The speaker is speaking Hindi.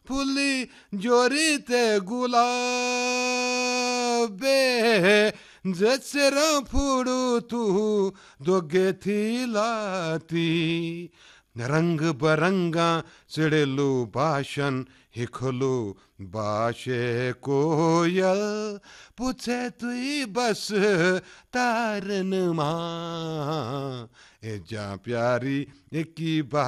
फुली जोरीते गुलाबे जसरा फुडू तू दोगे थी लाती रंग बरंगा चिड़ेलू भाषण हिखलू बाशे कोयल पूछे तुई बस तारन माँ ए जा प्यारी एक की